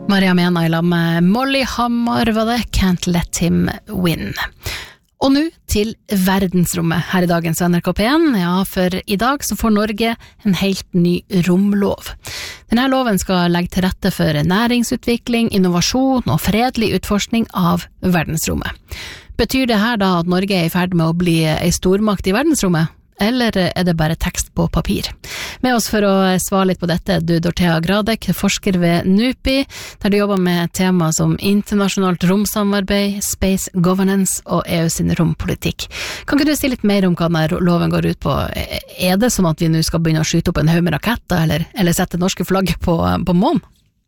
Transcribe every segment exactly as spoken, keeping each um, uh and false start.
Maria Mena I lag med Molly Hammar var det Can't Let Him Win. Og nå til verdensrommet her I dagens N R K P en. Ja, for I dag så får Norge en helt ny romlov. Denne loven skal legge til rette for næringsutvikling, innovasjon og fredelig utforskning av verdensrommet. Betyr det her da at Norge er I ferd med å bli en stormakt I verdensrommet? Eller er det bare tekst på papir? Med oss for å svare litt på dette, du Dorthea Gradek, forsker ved NUPI, der du jobber med tema som internasjonalt romsamarbeid, space governance og E U sin rompolitikk. Kan ikke du si litt mer om hva denne loven går ut på? Er det sånn at vi nå skal begynne å skyte opp en haug med raketter, eller, eller sette norske flagg på, på månen?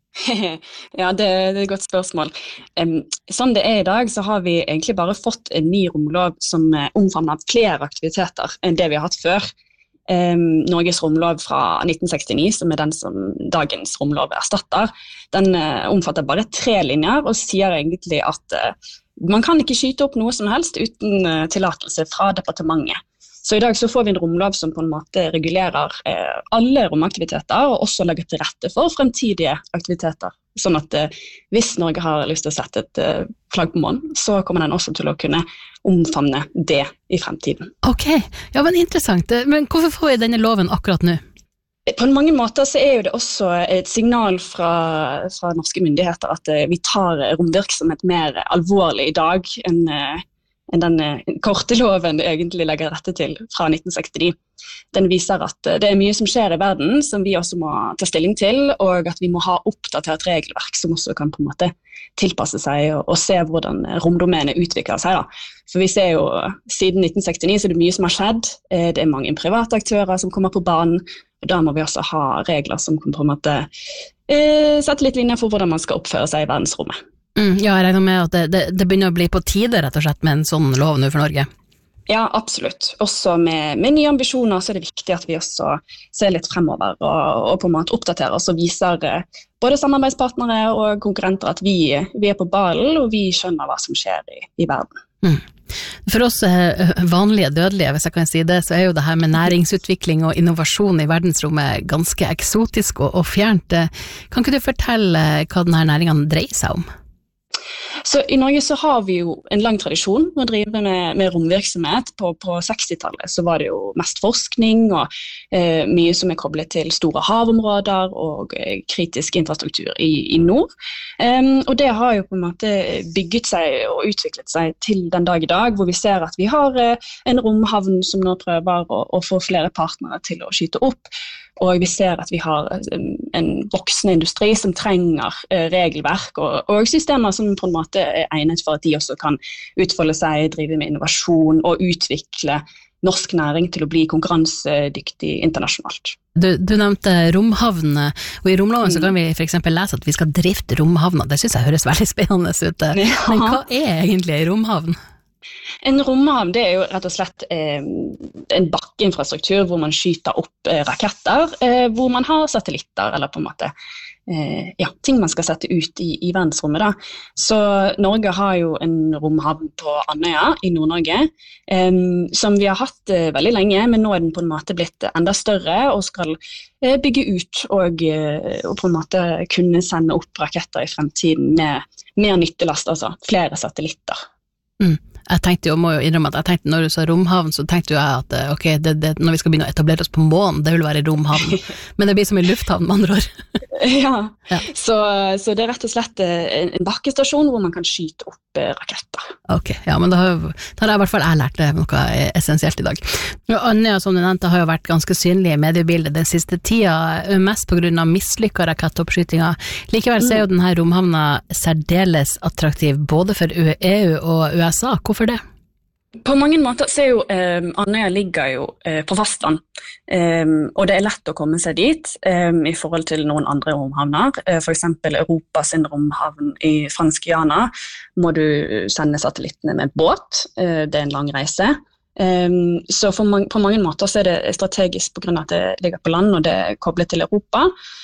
Ja, det, det er et godt spørsmål. Um, sånn det er I dag, så har vi egentlig bare fått en ny romlov som uh, omfavner flere aktiviteter enn det vi har hatt før. Um, Norges romlov fra nitten sekstini, som er den som dagens romlov erstatter, den uh, omfatter bare tre linjer og sier egentlig at uh, man kan ikke skyte opp noe som helst uten uh, tillatelse fra departementet. Så I dag så får vi en romlov som på en måte regulerer eh, alle romaktiviteter og også legger til rette for fremtidige aktiviteter. Sånn at eh, hvis Norge har lyst til å sette et eh, flagg på månen, så kommer den også til å kunne omfavne det I fremtiden. Ok, ja, men interessant. Men hvorfor får vi denne loven akkurat nå? På mange måter så er jo det også et signal fra, fra norske myndigheter at eh, vi tar romvirksomhet mer alvorlig I dag enn eh, enn den korte loven egentlig legger rette til fra nitten sekstini. Den viser at det er mye som skjer I verden som vi også må ta stilling til, og at vi må ha oppdatert regelverk som også kan på en måte tilpasse seg og, og se hvordan romdomenet utvikler seg. Da. For vi ser jo, siden nitten sekstini så er det mye som har skjedd. Det er mange private aktører som kommer på banen, og da må vi også ha regler som kan på en måte eh, sette litt linjer for hvordan man skal oppføre seg I verdensrommet. Mm, ja, jeg regner med at det, det, det begynner å bli på tide rett og slett med en sånn lov nå for Norge. Ja, absolutt. Også med, med nye ambisjoner så er det viktig at vi også ser litt fremover og, og på en måte oppdaterer oss og viser både samarbeidspartnere og konkurrenter at vi, vi er på ballen og vi skjønner hva som skjer I, I verden. Mm. For oss vanlige dødelige, hvis jeg kan si det, så er jo det her med næringsutvikling og innovasjon I verdensrommet ganske eksotisk og, og fjernt. Kan ikke du fortelle hva denne næringen dreier seg om? Så I Norge så har vi jo en lang tradisjon med å drive med, med romvirksomhet. På, på sekstitallet så var det jo mest forskning og eh, mye som er koblet til store havområder og eh, kritisk infrastruktur I, I nord. Um, og det har jo på en måte bygget seg og utviklet seg til den dag I dag, hvor vi ser at vi har eh, en romhavn som nå prøver å, å få flere partnere til å skyte opp. Og vi ser at vi har en voksende industri som trenger regelverk og, og systemer som på en måte er egnet for at de også kan utfolde seg, drive med innovasjon og utvikle norsk næring til å bli konkurransedyktig internasjonalt. Du, du nevnte romhavn, og I romloven mm. så kan vi for eksempel lese at vi skal drifte romhavner. Det synes jeg høres veldig spennende ut. Ja. Men hva er egentlig en romhavn? En romhavn det er jo rett og slett eh, en bakkeinfrastruktur hvor man skyter opp eh, raketter, eh, hvor man har satellitter eller på en måte eh, ja, ting man skal sette ut I, I verdensrommet. Da. Så Norge har jo en romhavn på Andøya I Nord-Norge, eh, som vi har hatt eh, veldig lenge, men nå er den på en måte blitt enda større og skal eh, bygge ut og, eh, og på en måte kunne sende opp raketter I fremtiden med mer nyttelast, altså flere satellitter. Mm. Jeg tenkte jo, må jo innrømme at jeg tenkte når du sa romhavn, så tenkte jo jeg at ok, det, det, når vi skal begynne å etablere oss på månen, det vil være romhavn, men det blir som en lufthavn med andre år. Ja, ja. Så, så det er rett og slett en, en bakkestasjon hvor man kan skyte opp eh, raketter. Ok, ja, men da har, da har jeg I hvert fall jeg lært noe essensielt I dag. Andøya, som du nevnte, har jo vært ganske synlig I mediebildet den siste tida, mest på grunn av mislykket rakettoppskytinger. Likevel så er jo denne romhavna særdeles attraktiv, både for E U og U S A. Hvorfor det? På mange måter så er jo eh, Andøya ligger jo eh, på fastland, eh, og det er lett å komme seg dit eh, I forhold til noen andre romhavner. Eh, for eksempel Europas romhavn I Fransk Guyana må du sende satellittene med båt. Eh, det er en lang reise. Eh, så for man, på mange måter så er det strategisk på grunn av at det ligger på land og det er koblet til Europa.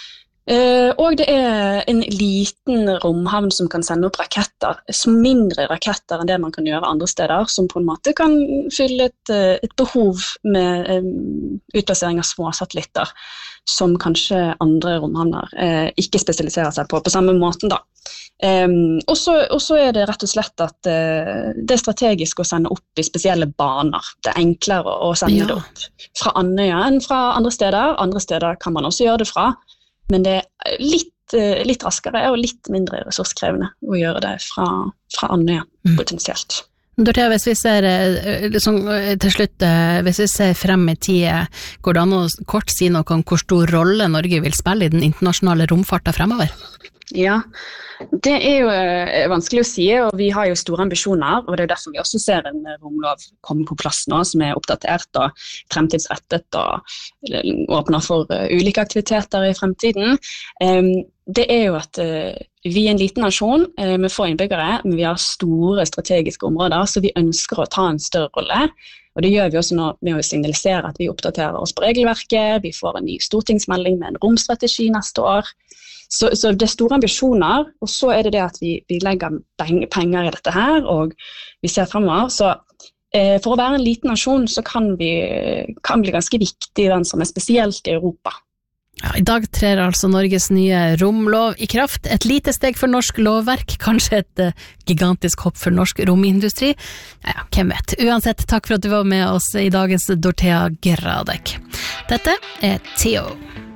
Uh, og det er en liten romhavn som kan sende opp raketter, mindre raketter enn det man kan gjøre andre steder, som på en måte kan fylle et, et behov med um, utplassering av små satellitter, som kanskje andre romhavner uh, ikke spesialiserer seg på på samme måten da. Um, og så er det rett og slett at uh, det er strategisk å sende opp i spesielle baner. Det er enklere å sende ja. det opp fra Andøya enn fra andre steder. Andre steder kan man også gjøre det fra, men det er litt, litt raskere og litt mindre ressurskrevende å gjøre det fra, fra Andøya, mm. potensielt. Dorthea, hvis vi ser liksom, til slutt, hvis vi ser frem i tid, går det an å kort si noe om hvor stor rolle Norge vil spille i den internasjonale romfarten fremover? Ja, det er jo vanskelig å si, og vi har jo store ambisjoner, og det er derfor vi også ser en romlov komme på plass nå, som er oppdatert og fremtidsrettet og åpner for ulike aktiviteter i fremtiden. Det er jo at vi er en liten nasjon med få innbyggere, men vi har store strategiske områder, så vi ønsker å ta en større rolle. Og det gjør vi også nå med å signalisere at vi oppdaterer oss på regelverket, vi får en ny stortingsmelding med en romstrategi neste år. Så, så det er store ambisjoner, og så er det det at vi, vi legger penger i dette her, og vi ser fremover. Så eh, for å være en liten nasjon, så kan vi kan bli ganske viktig i den som er spesielt i Europa. Ja, i dag trer altså Norges nye romlov i kraft. Et lite steg for norsk lovverk, kanskje et uh, gigantisk hopp for norsk romindustri. Ja, ja, hvem vet. Uansett, takk for at du var med oss i dagens Dorthea Gradek. Dette er Theo.